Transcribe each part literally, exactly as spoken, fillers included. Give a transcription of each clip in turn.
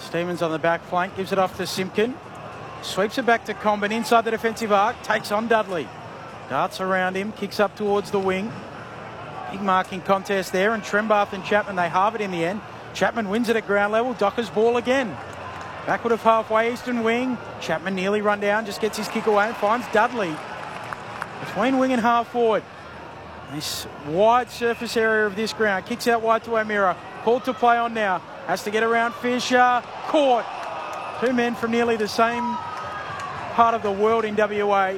Stevens on the back flank, gives it off to Simpkin. Sweeps it back to Comben inside the defensive arc, takes on Dudley. Darts around him, kicks up towards the wing. Big marking contest there, and Trembath and Chapman, they halve it in the end. Chapman wins it at ground level, Docker's ball again. Backward of halfway, eastern wing. Chapman nearly run down, just gets his kick away and finds Dudley. Between wing and half forward. This wide surface area of this ground. Kicks out wide to O'Meara. Called to play on now. Has to get around Fisher. Caught. Two men from nearly the same part of the world in W A.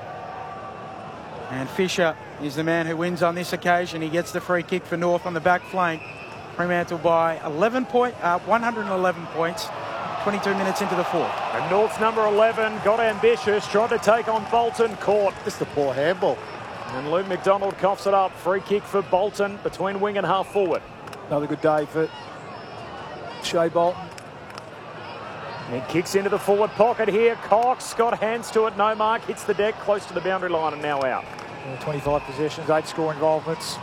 And Fisher is the man who wins on this occasion. He gets the free kick for North on the back flank. Fremantle by eleven point, uh, one hundred eleven points. twenty-two minutes into the fourth. And North's number eleven got ambitious, tried to take on Bolton, caught. Just a poor handball. And Luke McDonald coughs it up. Free kick for Bolton between wing and half forward. Another good day for Shea Bolton. He kicks into the forward pocket here. Cox got hands to it, no mark. Hits the deck, close to the boundary line and now out. Yeah, twenty-five possessions, eight score involvements.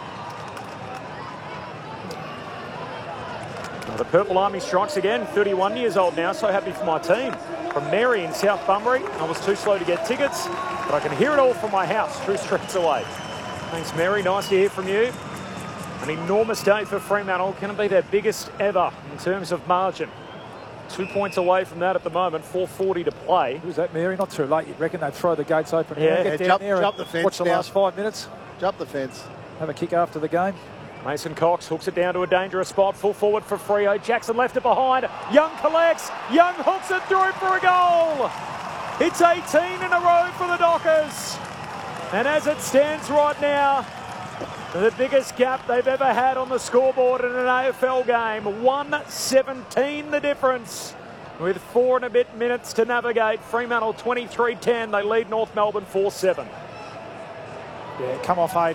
Well, the Purple Army strikes again. thirty-one years old now, so happy for my team. From Mary in South Bunbury. I was too slow to get tickets, but I can hear it all from my house, two streets away. Thanks, Mary. Nice to hear from you. An enormous day for Fremantle. Can it be their biggest ever in terms of margin? Two points away from that at the moment. four forty to play. Who's that, Mary? Not too late. You'd reckon they'd throw the gates open. Yeah, Get yeah, down jump, there jump and the fence watch the now. last five minutes. Jump the fence. Have a kick after the game. Mason Cox hooks it down to a dangerous spot. Full forward for Freo. Jackson left it behind. Young collects. Young hooks it through for a goal. It's eighteen in a row for the Dockers. And as it stands right now, the biggest gap they've ever had on the scoreboard in an A F L game. one seventeen the difference. With four and a bit minutes to navigate. Fremantle twenty-three ten. They lead North Melbourne four seven. Yeah, come off, Hayden.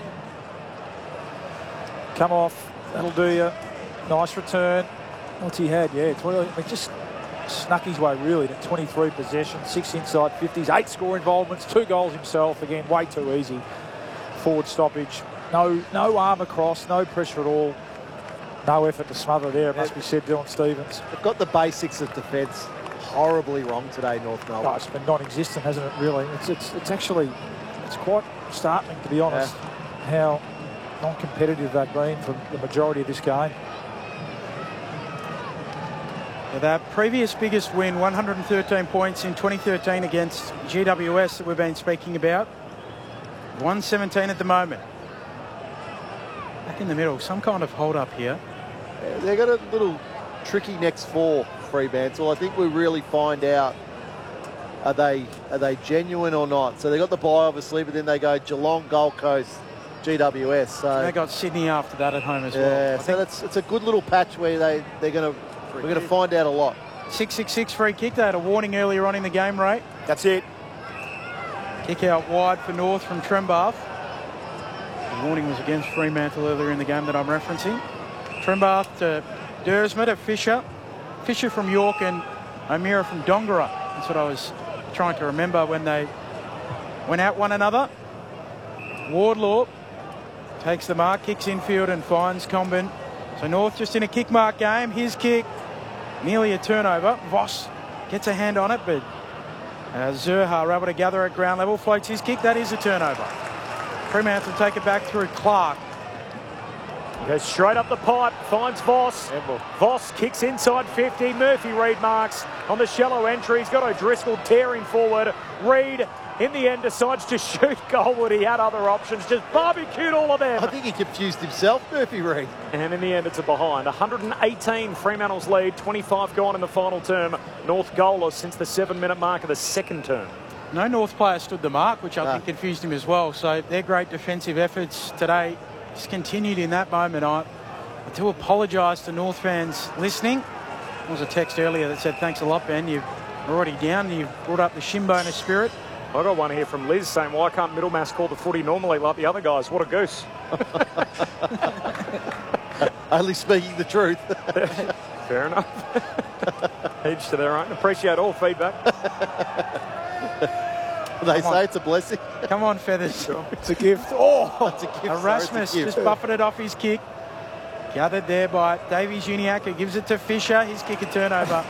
Come off. That'll do you. Nice return. What's he had? Yeah, twenty, he just snuck his way really to twenty-three possessions, six inside fifties, eight score involvements, two goals himself. Again, way too easy. Forward stoppage. No, no arm across, no pressure at all. No effort to smother there, it must be said, Dylan Stevens. They've got the basics of defence horribly wrong today, North Melbourne. Oh, it's been non-existent, hasn't it, really? It's, it's, it's actually, it's quite startling, to be honest, yeah. how non-competitive they've been for the majority of this game. Yeah, their previous biggest win, one hundred thirteen points in twenty thirteen against G W S that we've been speaking about. one seventeen at the moment. Back in the middle, some kind of hold up here. Yeah, they've got a little tricky next four, Fremantle. I think we really find out, are they are they genuine or not? So they got the bye obviously, but then they go Geelong, Gold Coast, G W S. So they got Sydney after that at home as yeah, well. I so think that's it's a good little patch where they they're gonna we're gonna find out a lot. six six six free kick. They had a warning earlier on in the game, Ray. That's it. Kick out wide for North from Trembath. The warning was against Fremantle earlier in the game that I'm referencing. Trembath to Dursma to Fisher. Fisher from York and O'Meara from Dongara. That's what I was trying to remember when they went at one another. Wardlaw takes the mark, kicks infield and finds Comben. So North just in a kick mark game. His kick, nearly a turnover. Voss gets a hand on it, but uh, Zurha are able to gather at ground level, floats his kick. That is a turnover. Fremantle take it back through Clark. He goes straight up the pipe, finds Voss. Voss kicks inside fifty. Murphy Reid marks on the shallow entry. He's got O'Driscoll tearing forward. Reid, in the end, decides to shoot goalward. He had other options, just barbecued all of them. I think he confused himself, Murphy Reid. And in the end, it's a behind. one hundred eighteen Fremantle's lead, twenty-five gone in the final term. North goalless since the seven-minute mark of the second term. No North player stood the mark, which I no. think confused him as well. So their great defensive efforts today just continued in that moment. I, I do apologise to North fans listening. There was a text earlier that said, thanks a lot, Ben. You're already down. You've brought up the shin bone of spirit. I got one here from Liz saying, why can't Middlemass call the footy normally like the other guys? What a goose. Only speaking the truth. Fair enough. Each to their own. Appreciate all feedback. They Come say on. it's a blessing. Come on, Feathers. It's a gift. Oh, It's a gift. Erasmus Sorry, it's a just gift. buffeted off his kick. Gathered there by Davies Uniacke, who gives it to Fisher. His kick a turnover.